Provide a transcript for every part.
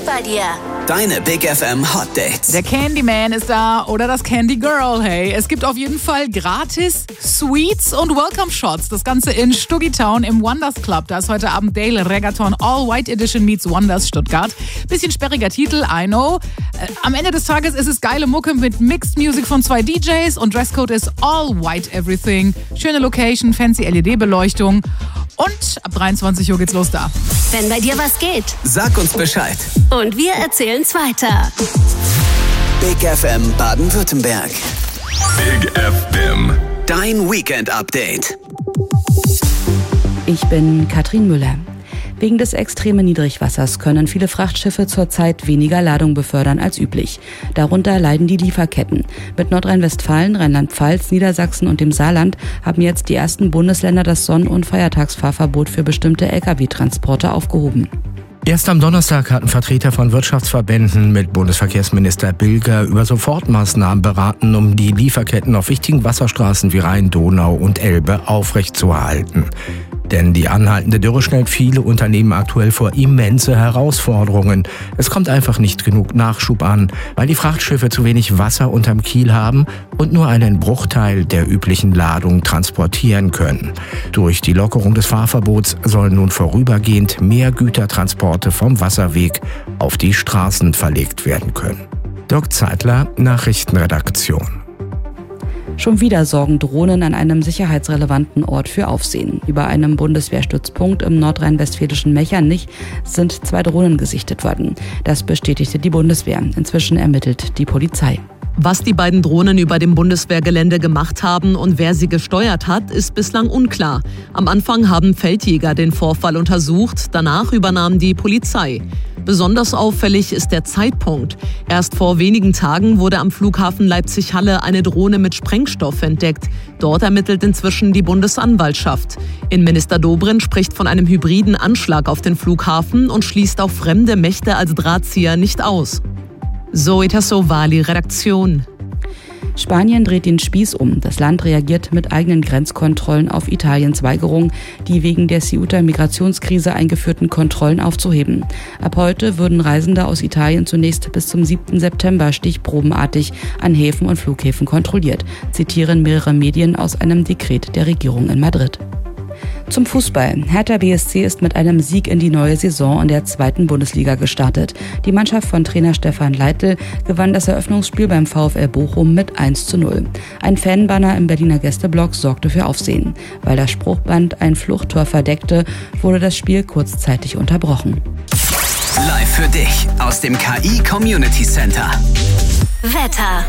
bei dir. Deine Big FM Hot Dates. Der Candyman ist da oder das Candy Girl, hey. Es gibt auf jeden Fall gratis Sweets und Welcome Shots. Das Ganze in Stuggitown im Wonders Club. Da ist heute Abend Dale Reggaeton All White Edition meets Wonders Stuttgart. Bisschen sperriger Titel, I know. Am Ende des Tages ist es geile Mucke mit Mixed Music von 2 DJs und Dresscode ist All White Everything. Schöne Location, fancy LED-Beleuchtung. Und ab 23 Uhr geht's los da. Wenn bei dir was geht, Sag uns Bescheid. und wir erzählen's weiter. Big FM Baden-Württemberg. Big FM. Dein Weekend-Update. Ich bin Katrin Müller. Wegen des extremen Niedrigwassers können viele Frachtschiffe zurzeit weniger Ladung befördern als üblich. Darunter leiden die Lieferketten. Mit Nordrhein-Westfalen, Rheinland-Pfalz, Niedersachsen und dem Saarland haben jetzt die ersten Bundesländer das Sonn- und Feiertagsfahrverbot für bestimmte Lkw-Transporte aufgehoben. Erst am Donnerstag hatten Vertreter von Wirtschaftsverbänden mit Bundesverkehrsminister Bilger über Sofortmaßnahmen beraten, um die Lieferketten auf wichtigen Wasserstraßen wie Rhein, Donau und Elbe aufrechtzuerhalten. Denn die anhaltende Dürre stellt viele Unternehmen aktuell vor immense Herausforderungen. Es kommt einfach nicht genug Nachschub an, weil die Frachtschiffe zu wenig Wasser unterm Kiel haben und nur einen Bruchteil der üblichen Ladung transportieren können. Durch die Lockerung des Fahrverbots sollen nun vorübergehend mehr Gütertransporte vom Wasserweg auf die Straßen verlegt werden können. Dirk Zeitler, Nachrichtenredaktion. Schon wieder sorgen Drohnen an einem sicherheitsrelevanten Ort für Aufsehen. Über einem Bundeswehrstützpunkt im nordrhein-westfälischen Mechernich sind 2 Drohnen gesichtet worden. Das bestätigte die Bundeswehr. Inzwischen ermittelt die Polizei. Was die beiden Drohnen über dem Bundeswehrgelände gemacht haben und wer sie gesteuert hat, ist bislang unklar. Am Anfang haben Feldjäger den Vorfall untersucht, danach übernahm die Polizei. Besonders auffällig ist der Zeitpunkt. Erst vor wenigen Tagen wurde am Flughafen Leipzig-Halle eine Drohne mit Sprengstoff entdeckt. Dort ermittelt inzwischen die Bundesanwaltschaft. Innenminister Dobrindt spricht von einem hybriden Anschlag auf den Flughafen und schließt auch fremde Mächte als Drahtzieher nicht aus. Zoe Tassovali, Redaktion. Spanien dreht den Spieß um. Das Land reagiert mit eigenen Grenzkontrollen auf Italiens Weigerung, die wegen der Ceuta-Migrationskrise eingeführten Kontrollen aufzuheben. Ab heute würden Reisende aus Italien zunächst bis zum 7. September stichprobenartig an Häfen und Flughäfen kontrolliert, zitieren mehrere Medien aus einem Dekret der Regierung in Madrid. Zum Fußball. Hertha BSC ist mit einem Sieg in die neue Saison in der 2. Bundesliga gestartet. Die Mannschaft von Trainer Stefan Leitl gewann das Eröffnungsspiel beim VfL Bochum mit 1:0. Ein Fanbanner im Berliner Gästeblock sorgte für Aufsehen. Weil das Spruchband ein Fluchttor verdeckte, wurde das Spiel kurzzeitig unterbrochen. Live für dich aus dem KI Community Center. Wetter.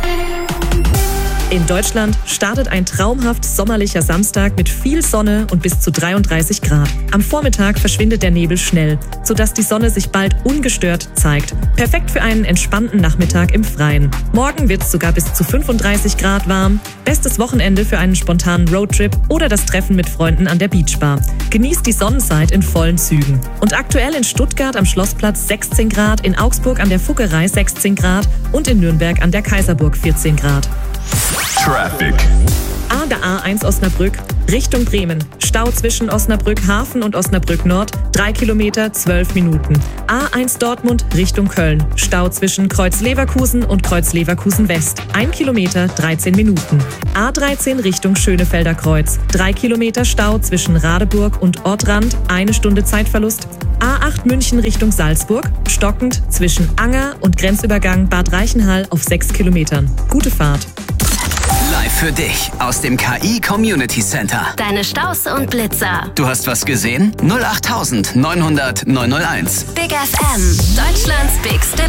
In Deutschland startet ein traumhaft sommerlicher Samstag mit viel Sonne und bis zu 33 Grad. Am Vormittag verschwindet der Nebel schnell, sodass die Sonne sich bald ungestört zeigt. Perfekt für einen entspannten Nachmittag im Freien. Morgen wird es sogar bis zu 35 Grad warm. Bestes Wochenende für einen spontanen Roadtrip oder das Treffen mit Freunden an der Beachbar. Genießt die Sonnenzeit in vollen Zügen. Und aktuell in Stuttgart am Schlossplatz 16 Grad, in Augsburg an der Fuggerei 16 Grad und in Nürnberg an der Kaiserburg 14 Grad. Traffic. An der A1 Osnabrück Richtung Bremen. Stau zwischen Osnabrück Hafen und Osnabrück Nord. 3 Kilometer, 12 Minuten. A1 Dortmund Richtung Köln. Stau zwischen Kreuz Leverkusen und Kreuz Leverkusen West. 1 Kilometer, 13 Minuten. A13 Richtung Schönefelder Kreuz. 3 Kilometer Stau zwischen Radeburg und Ortrand. 1 Stunde Zeitverlust. A8 München Richtung Salzburg. Stockend zwischen Anger und Grenzübergang Bad Reichenhall auf 6 Kilometern. Gute Fahrt. Live für dich aus dem KI Community Center. Deine Staus und Blitzer. Du hast was gesehen? 08900 901. Big FM, Deutschlands bigste